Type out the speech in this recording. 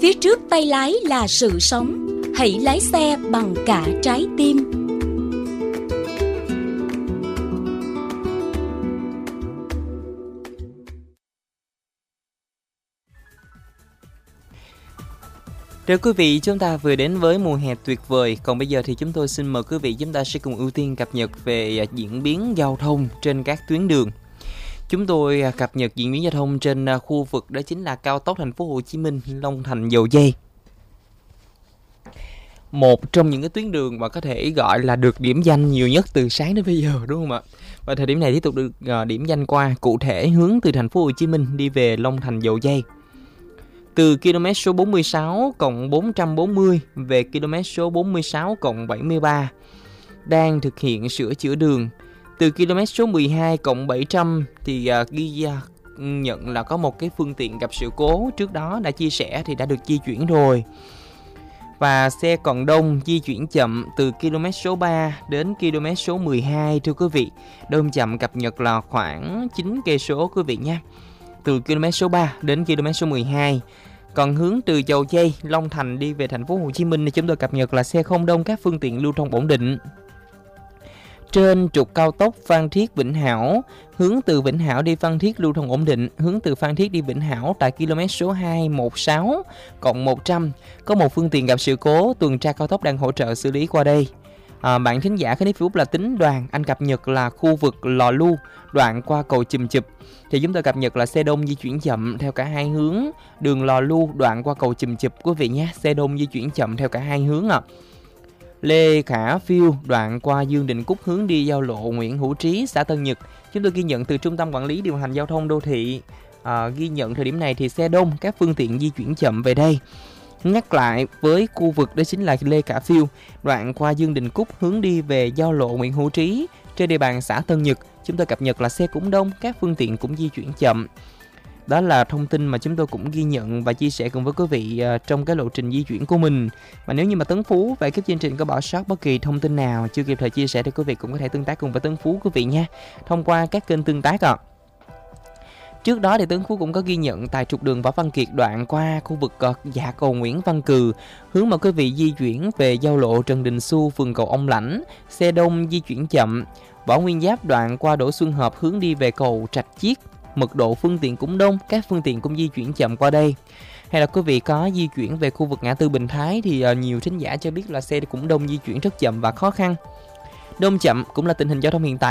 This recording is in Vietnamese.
Phía trước tay lái là sự sống. Hãy lái xe bằng cả trái tim. Thưa quý vị, chúng ta vừa đến với mùa hè tuyệt vời. Còn bây giờ thì chúng tôi xin mời quý vị, chúng ta sẽ cùng ưu tiên cập nhật về diễn biến giao thông trên các tuyến đường. Chúng tôi cập nhật diễn biến giao thông trên khu vực đó chính là cao tốc Thành phố Hồ Chí Minh Long Thành Dầu Giây. Một trong những cái tuyến đường mà có thể gọi là được điểm danh nhiều nhất từ sáng đến bây giờ, đúng không ạ? Và thời điểm này tiếp tục được điểm danh qua, cụ thể hướng từ Thành phố Hồ Chí Minh đi về Long Thành Dầu Giây. Từ km số 46 cộng 440 về km số 46 cộng 73 đang thực hiện sửa chữa đường. Từ km số 12 cộng 700 thì ghi nhận là có một cái phương tiện gặp sự cố, trước đó đã chia sẻ thì đã được di chuyển rồi. Và xe còn đông di chuyển chậm từ km số 3 đến km số 12 thưa quý vị. Đông chậm cập nhật là khoảng 9 cây số quý vị nhé. Từ km số 3 đến km số 12. Còn hướng từ Dầu Giây, Long Thành đi về Thành phố Hồ Chí Minh thì chúng tôi cập nhật là xe không đông, các phương tiện lưu thông ổn định. Trên trục cao tốc Phan Thiết Vĩnh Hảo, hướng từ Vĩnh Hảo đi Phan Thiết lưu thông ổn định, hướng từ Phan Thiết đi Vĩnh Hảo tại km số 216 cộng 100 có một phương tiện gặp sự cố, tuần tra cao tốc đang hỗ trợ xử lý qua đây. Bạn thính giả có nick Facebook là Tính Đoàn, anh cập nhật là khu vực Lò Lu, đoạn qua cầu Chùm Chụp. Thì chúng tôi cập nhật là xe đông di chuyển chậm theo cả hai hướng, đường Lò Lu đoạn qua cầu Chùm Chụp quý vị nhé, xe đông di chuyển chậm theo cả hai hướng ạ. Lê Khả Phiêu đoạn qua Dương Định Cúc hướng đi giao lộ Nguyễn Hữu Trí, xã Tân Nhật. Chúng tôi ghi nhận từ Trung tâm Quản lý Điều hành Giao thông Đô thị, ghi nhận thời điểm này thì xe đông, các phương tiện di chuyển chậm về đây. Nhắc lại với khu vực đó chính là Lê Khả Phiêu đoạn qua Dương Định Cúc hướng đi về giao lộ Nguyễn Hữu Trí trên địa bàn xã Tân Nhật. Chúng tôi cập nhật là xe cũng đông, các phương tiện cũng di chuyển chậm. Đó là thông tin mà chúng tôi cũng ghi nhận và chia sẻ cùng với quý vị trong cái lộ trình di chuyển của mình. Và nếu như mà Tấn Phú về cái chương trình có bỏ sót bất kỳ thông tin nào chưa kịp thời chia sẻ thì quý vị cũng có thể tương tác cùng với Tấn Phú quý vị nha, thông qua các kênh tương tác ạ. Trước đó thì Tấn Phú cũng có ghi nhận tại trục đường Võ Văn Kiệt đoạn qua khu vực dạ cầu Nguyễn Văn Cừ, hướng mà quý vị di chuyển về giao lộ Trần Đình Xu, phường Cầu Ông Lãnh, xe đông di chuyển chậm. Võ Nguyên Giáp đoạn qua Đỗ Xuân Hợp hướng đi về cầu Trạch Chiết, mật độ phương tiện cũng đông, các phương tiện cũng di chuyển chậm qua đây. Hay là quý vị có di chuyển về khu vực ngã tư Bình Thái thì nhiều thính giả cho biết là xe cũng đông, di chuyển rất chậm và khó khăn. Đông chậm cũng là tình hình giao thông hiện tại